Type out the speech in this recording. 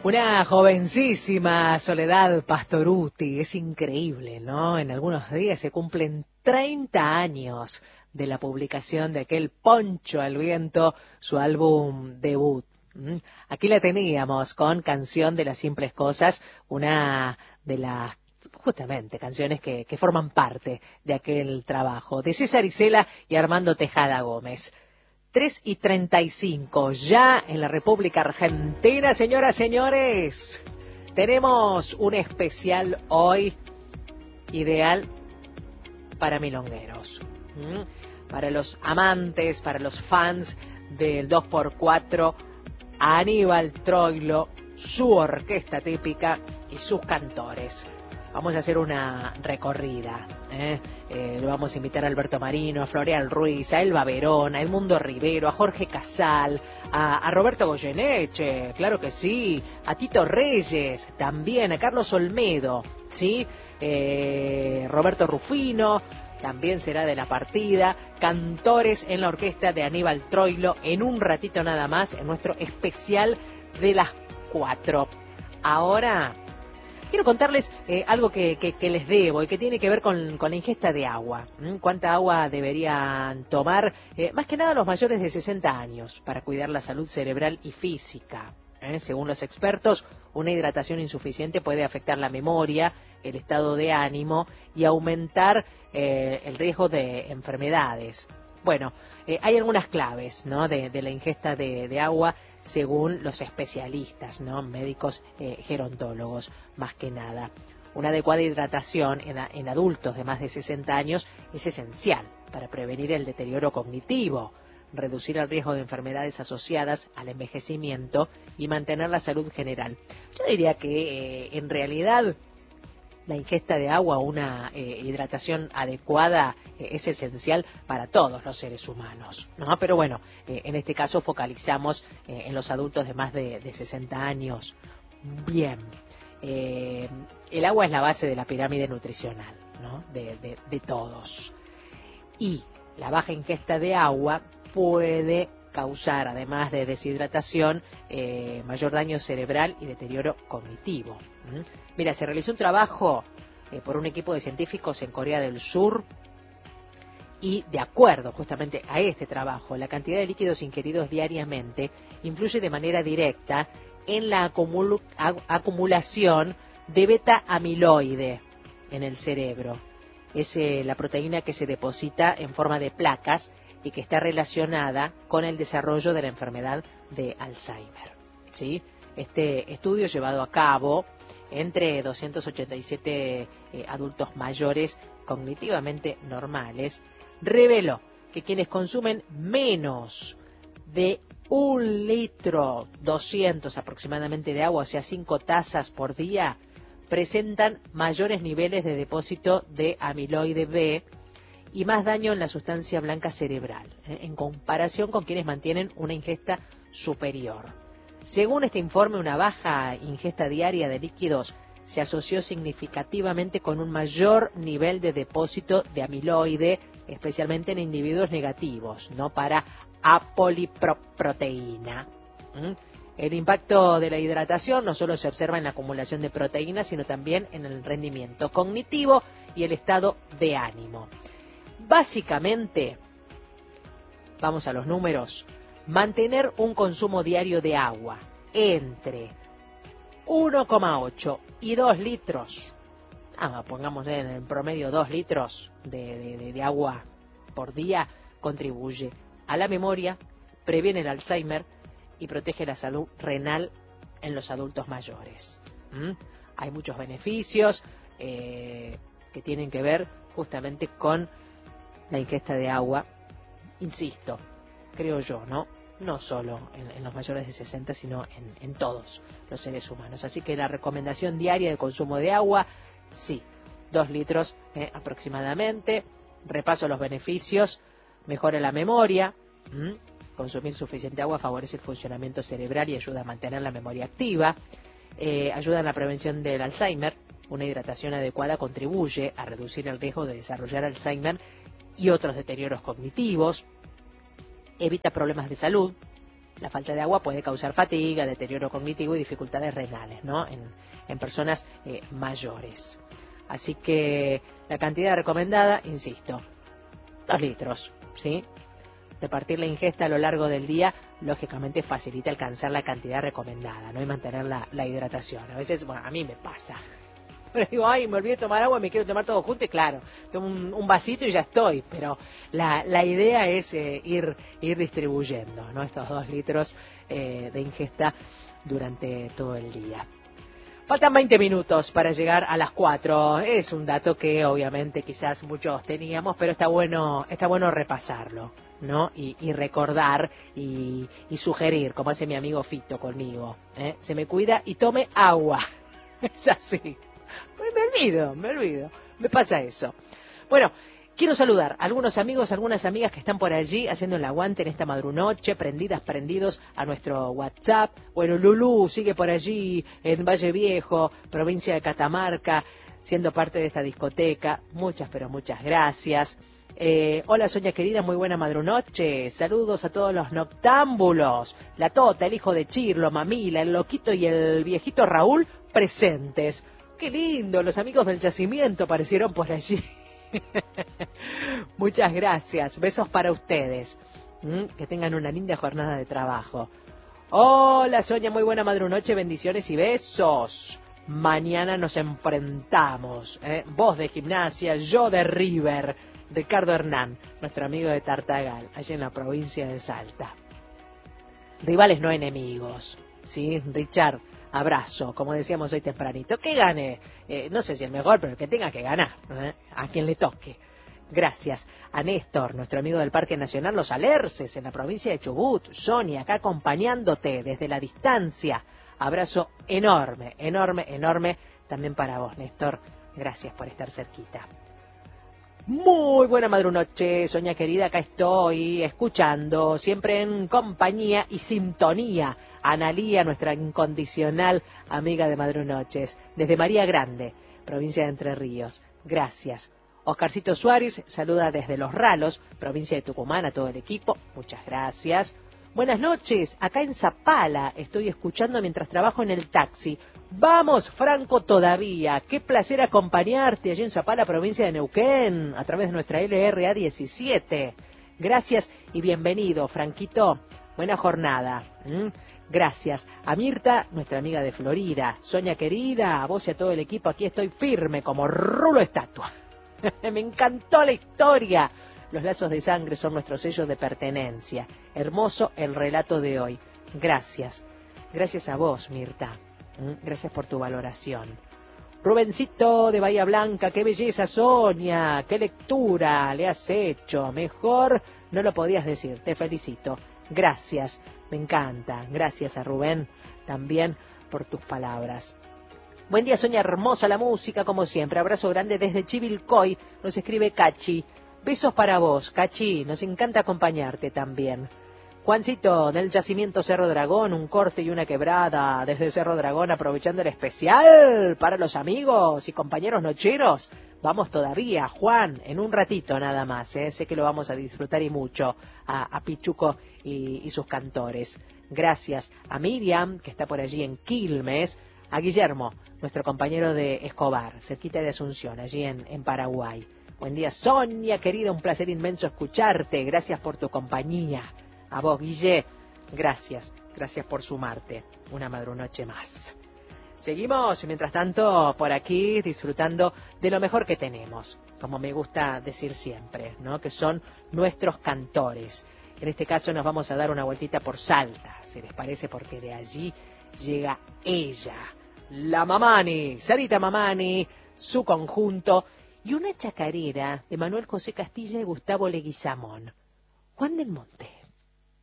Una jovencísima Soledad Pastorutti, es increíble, ¿no? En algunos días se cumplen 30 años de la publicación de aquel Poncho al Viento, su álbum debut. Aquí la teníamos con Canción de las Simples Cosas, una de las justamente canciones que forman parte de aquel trabajo, de César Isela y Armando Tejada Gómez. 3:35, ya en la República Argentina, señoras, señores. Tenemos un especial hoy ideal para milongueros. Para los amantes, para los fans del 2x4, Aníbal Troilo, su orquesta típica y sus cantores. Vamos a hacer una recorrida. Lo vamos a invitar a Alberto Marino, a Floreal Ruiz, a Elba Verón, a Edmundo Rivero, a Jorge Casal, a Roberto Goyeneche, claro que sí, a Tito Reyes, también a Carlos Olmedo, ¿sí? Roberto Rufino, también será de la partida, cantores en la orquesta de Aníbal Troilo, en un ratito nada más, en nuestro especial de las 4. Ahora quiero contarles algo que les debo y que tiene que ver con la ingesta de agua. ¿Cuánta agua deberían tomar? Más que nada los mayores de 60 años para cuidar la salud cerebral y física. Según los expertos, una hidratación insuficiente puede afectar la memoria, el estado de ánimo y aumentar el riesgo de enfermedades. Bueno, hay algunas claves, ¿no?, de la ingesta de agua según los especialistas, ¿no?, médicos gerontólogos, más que nada. Una adecuada hidratación en adultos de más de 60 años es esencial para prevenir el deterioro cognitivo, reducir el riesgo de enfermedades asociadas al envejecimiento y mantener la salud general. Yo diría que en realidad la ingesta de agua, una hidratación adecuada es esencial para todos los seres humanos, ¿no? Pero bueno, en este caso focalizamos en los adultos de más de 60 años. Bien, el agua es la base de la pirámide nutricional, ¿no?, de todos. Y la baja ingesta de agua puede causar, además de deshidratación, mayor daño cerebral y deterioro cognitivo. Mira, se realizó un trabajo por un equipo de científicos en Corea del Sur y, de acuerdo justamente a este trabajo, la cantidad de líquidos ingeridos diariamente influye de manera directa en la acumulación de beta-amiloide en el cerebro. Es la proteína que se deposita en forma de placas y que está relacionada con el desarrollo de la enfermedad de Alzheimer, ¿sí? Este estudio, llevado a cabo entre 287 adultos mayores cognitivamente normales, reveló que quienes consumen menos de 1,2 litros aproximadamente de agua, o sea, 5 tazas por día, presentan mayores niveles de depósito de amiloide B y más daño en la sustancia blanca cerebral, en comparación con quienes mantienen una ingesta superior. Según este informe, una baja ingesta diaria de líquidos se asoció significativamente con un mayor nivel de depósito de amiloide, especialmente en individuos negativos, no para apoliproteína. El impacto de la hidratación no solo se observa en la acumulación de proteínas, sino también en el rendimiento cognitivo y el estado de ánimo. Básicamente, vamos a los números, mantener un consumo diario de agua entre 1,8 y 2 litros, pongamos en el promedio 2 litros de agua por día, contribuye a la memoria, previene el Alzheimer y protege la salud renal en los adultos mayores. Hay muchos beneficios que tienen que ver justamente con la ingesta de agua, insisto, creo yo, no solo en los mayores de 60, sino en todos los seres humanos. Así que la recomendación diaria de consumo de agua, sí, 2 litros aproximadamente. Repaso los beneficios: mejora la memoria, consumir suficiente agua favorece el funcionamiento cerebral y ayuda a mantener la memoria activa, ayuda en la prevención del Alzheimer. Una hidratación adecuada contribuye a reducir el riesgo de desarrollar Alzheimer y otros deterioros cognitivos, evita problemas de salud, La falta de agua puede causar fatiga, deterioro cognitivo y dificultades renales, ¿no? En personas mayores. Así que la cantidad recomendada, insisto, 2 litros, ¿sí? Repartir la ingesta a lo largo del día, lógicamente facilita alcanzar la cantidad recomendada, ¿no? Y mantener la hidratación. A veces, bueno, a mí me pasa. Pero digo, ay, me olvidé de tomar agua, me quiero tomar todo junto y claro, tomo un vasito y ya estoy. Pero la idea es ir distribuyendo, ¿no? Estos 2 litros de ingesta durante todo el día. Faltan 20 minutos para llegar a las 4. Es un dato que obviamente quizás muchos teníamos, pero está bueno repasarlo, ¿no? Y recordar y sugerir, como hace mi amigo Fito conmigo, ¿eh? Se me cuida y tome agua. Es así. Pues me olvido. Me pasa eso. Bueno, quiero saludar a algunos amigos, algunas amigas que están por allí haciendo el aguante en esta madrunoche, prendidos a nuestro WhatsApp. Bueno, Lulú sigue por allí en Valle Viejo, provincia de Catamarca, siendo parte de esta discoteca. Muchas, pero muchas gracias. Hola Sonia querida, muy buena madrunoche. Saludos a todos los noctámbulos. La Tota, el hijo de Chirlo, Mamila, el loquito y el viejito Raúl presentes. Qué lindo, los amigos del yacimiento aparecieron por allí. Muchas gracias, besos para ustedes. Que tengan una linda jornada de trabajo. Hola Sonia, muy buena madrunoche, bendiciones y besos. Mañana nos enfrentamos, vos de Gimnasia, yo de River. Ricardo Hernán, nuestro amigo de Tartagal, allí en la provincia de Salta. Rivales no enemigos, ¿sí? Richard, abrazo, como decíamos hoy tempranito. Que gane, no sé si el mejor, pero el que tenga que ganar, a quien le toque. Gracias a Néstor, nuestro amigo del Parque Nacional Los Alerces, en la provincia de Chubut. Sonia, acá acompañándote desde la distancia. Abrazo enorme, enorme, enorme también para vos, Néstor. Gracias por estar cerquita. Muy buena madrunoche, Sonia querida, acá estoy escuchando, siempre en compañía y sintonía. Analía, nuestra incondicional amiga de madrunoches, desde María Grande, provincia de Entre Ríos. Gracias. Oscarcito Suárez saluda desde Los Ralos, provincia de Tucumán, a todo el equipo. Muchas gracias. Buenas noches, acá en Zapala estoy escuchando mientras trabajo en el taxi. Vamos, Franco, todavía. Qué placer acompañarte allí en Zapala, provincia de Neuquén, a través de nuestra LRA 17. Gracias y bienvenido, Franquito. Buena jornada. Gracias. A Mirta, nuestra amiga de Florida. Sonia querida, a vos y a todo el equipo, aquí estoy firme como rulo estatua. Me encantó la historia. Los lazos de sangre son nuestro sello de pertenencia. Hermoso el relato de hoy. Gracias. Gracias a vos, Mirta. Gracias por tu valoración. Rubencito de Bahía Blanca, qué belleza, Sonia. Qué lectura le has hecho. Mejor no lo podías decir. Te felicito. Gracias. Me encanta. Gracias a Rubén también por tus palabras. Buen día, Sonia, hermosa la música, como siempre. Abrazo grande desde Chivilcoy. Nos escribe Cachi. Besos para vos, Cachi. Nos encanta acompañarte también. Juancito, del yacimiento Cerro Dragón, un corte y una quebrada desde Cerro Dragón, aprovechando el especial para los amigos y compañeros nocheros. Vamos todavía, Juan, en un ratito nada más. Sé que lo vamos a disfrutar y mucho a Pichuco y sus cantores. Gracias a Miriam, que está por allí en Quilmes. A Guillermo, nuestro compañero de Escobar, cerquita de Asunción, allí en Paraguay. Buen día, Sonia, querida, un placer inmenso escucharte. Gracias por tu compañía. A vos, Guille, gracias por sumarte. Una madrunoche más. Seguimos, mientras tanto, por aquí disfrutando de lo mejor que tenemos, como me gusta decir siempre, ¿no? Que son nuestros cantores. En este caso nos vamos a dar una vueltita por Salta, si les parece, porque de allí llega ella, la Mamani, Sarita Mamani, su conjunto, y una chacarera de Manuel José Castilla y Gustavo Leguizamón. Juan del Monte.